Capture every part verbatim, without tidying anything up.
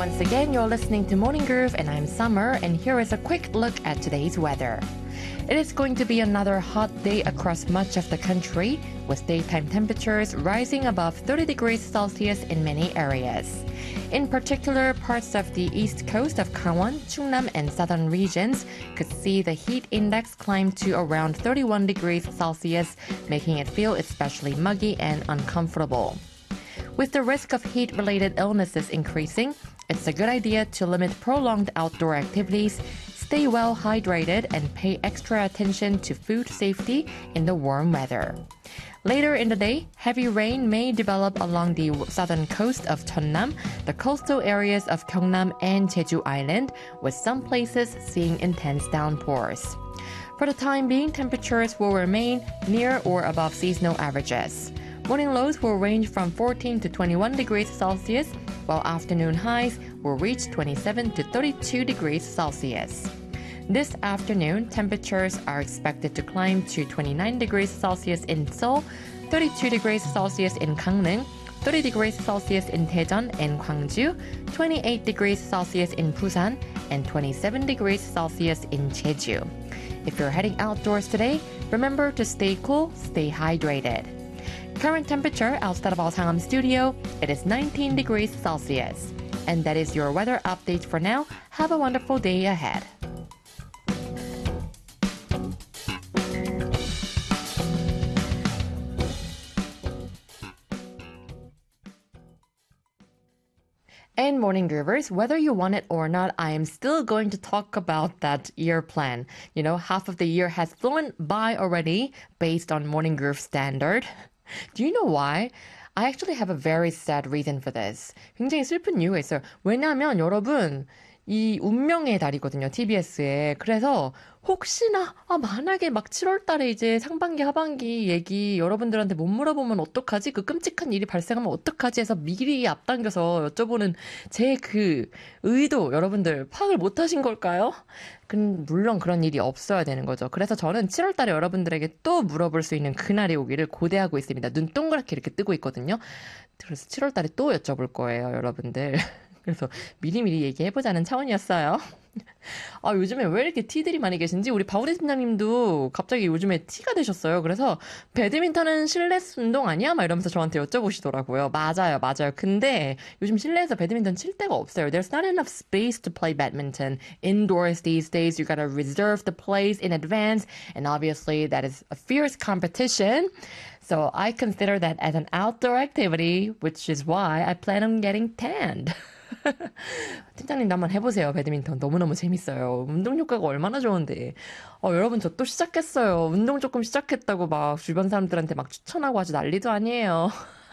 Once again, you're listening to Morning Groove and I'm Summer, and here is a quick look at today's weather. It is going to be another hot day across much of the country, with daytime temperatures rising above thirty degrees Celsius in many areas. In particular, parts of the east coast of Gangwon, Chungnam, and southern regions could see the heat index climb to around thirty-one degrees Celsius, making it feel especially muggy and uncomfortable. With the risk of heat-related illnesses increasing, it's a good idea to limit prolonged outdoor activities, stay well hydrated, and pay extra attention to food safety in the warm weather. Later in the day, heavy rain may develop along the southern coast of Cheonnam, the coastal areas of Gyeongnam and Jeju Island, with some places seeing intense downpours. For the time being, temperatures will remain near or above seasonal averages. Morning lows will range from fourteen to twenty-one degrees Celsius, while afternoon highs will reach twenty-seven to thirty-two degrees Celsius. This afternoon, temperatures are expected to climb to twenty-nine degrees Celsius in Seoul, thirty-two degrees Celsius in Gangneung, thirty degrees Celsius in Daejeon and Gwangju, twenty-eight degrees Celsius in Busan, and twenty-seven degrees Celsius in Jeju. If you're heading outdoors today, remember to stay cool, stay hydrated. Current temperature outside of our Sangam studio, it is nineteen degrees Celsius. And that is your weather update for now. Have a wonderful day ahead. And Morning Groovers, whether you want it or not, I am still going to talk about that year plan. You know, half of the year has flown by already based on Morning Groove standard. Do you know why? I actually have a very sad reason for this. 굉장히 슬픈 이유가 있어요. 왜냐하면 여러분, 이 운명의 달이거든요, 티비에스에. 그래서 혹시나 아 만약에 막 칠월 달에 이제 상반기 하반기 얘기 여러분들한테 못 물어보면 어떡하지? 그 끔찍한 일이 발생하면 어떡하지? 해서 미리 앞당겨서 여쭤보는 제 그 의도 여러분들 파악을 못 하신 걸까요? 물론 그런 일이 없어야 되는 거죠. 그래서 저는 칠월 달에 여러분들에게 또 물어볼 수 있는 그날이 오기를 고대하고 있습니다. 눈 동그랗게 이렇게 뜨고 있거든요. 그래서 칠월 달에 또 여쭤볼 거예요, 여러분들. 그래서 미리미리 얘기해보자는 차원이었어요. 아, 요즘에 왜 이렇게 티들이 많이 계신지 우리 바우리 팀장님도 갑자기 요즘에 티가 되셨어요. 그래서 배드민턴은 실내 운동 아니야? 막 이러면서 저한테 여쭤보시더라고요. 맞아요, 맞아요. 근데 요즘 실내에서 배드민턴 칠 데가 없어요. There's not enough space to play badminton indoors these days. You gotta reserve the place in advance. And obviously that is a fierce competition. So I consider that as an outdoor activity, which is why I plan on getting tanned. 팀장님도 한번 해보세요. 배드민턴 너무너무 재밌어요. 운동 효과가 얼마나 좋은데. 어, 여러분 저 또 시작했어요. 운동 조금 시작했다고 막 주변 사람들한테 막 추천하고 아주 난리도 아니에요.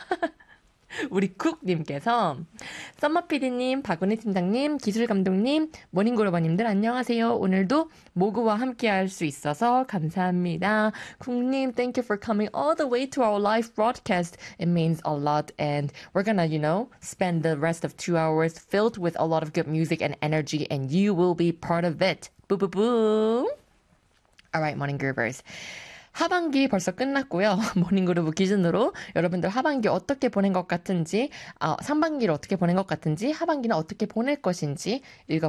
우리 쿡님께서 썸머피디님, 박은희 팀장님, 기술감독님, 모닝그로버님들 안녕하세요. 오늘도 모그와 함께 할 수 있어서 감사합니다. 쿡님, thank you for coming all the way to our live broadcast. It means a lot and we're gonna, you know, spend the rest of two hours filled with a lot of good music and energy and you will be part of it. Boo boo boo. Alright, morning groovers. 하반기 벌써 끝났고요. 모닝그루브 기준으로 여러분들 하반기 어떻게 보낸 것 같은지, 어, 상반기를 어떻게 보낸 것 같은지, 하반기는 어떻게 보낼 것인지 읽어